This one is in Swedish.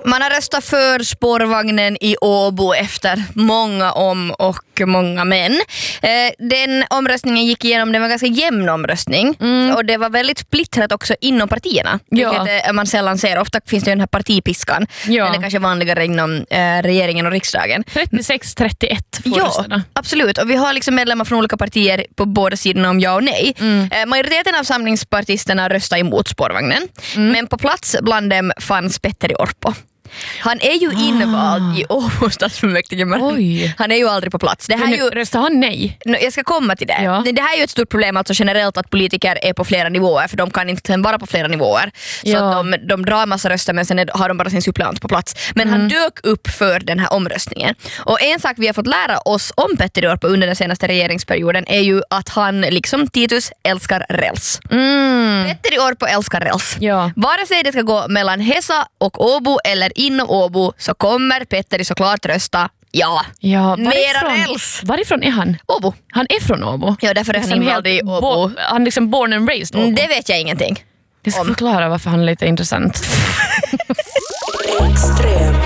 Man har röstat för spårvagnen i Åbo efter många om och många men. Den omröstningen gick igenom, det var en ganska jämn omröstning. Och det var väldigt splittrat också inom partierna. Vilket man sällan ser. Ofta finns det ju den här partipiskan. Den är kanske vanligare inom regeringen och riksdagen. 36-31 får rösterna. Absolut. Och vi har liksom medlemmar från olika partier på båda sidorna om ja och nej. Majoriteten av samlingspartisterna röstade emot spårvagnen. Men på plats bland dem fanns Petteri Orpo. Han är ju invald i Åbo stadsfullmäktige, men han är ju aldrig på plats. Det här ju, röstar han nej? Jag ska komma till det. Ja. Det här är ju ett stort problem alltså generellt att politiker är på flera nivåer, för de kan inte sen vara på flera nivåer. Så att de drar en massa röster men sen har de bara sin suppleant på plats. Men han dök upp för den här omröstningen. Och en sak vi har fått lära oss om Petteri Orpo under den senaste regeringsperioden är ju att han liksom Titus älskar räls. Petteri Orpo älskar räls. Vare sig det ska gå mellan Hesa och Åbo eller inom Åbo så kommer Petteri såklart rösta mera räls. Varifrån är han? Åbo. Han är från Åbo? Ja, därför är han invald i Åbo. Han är liksom born and raised Åbo. Det vet jag ingenting. Det ska förklara varför han är lite intressant. Extrem.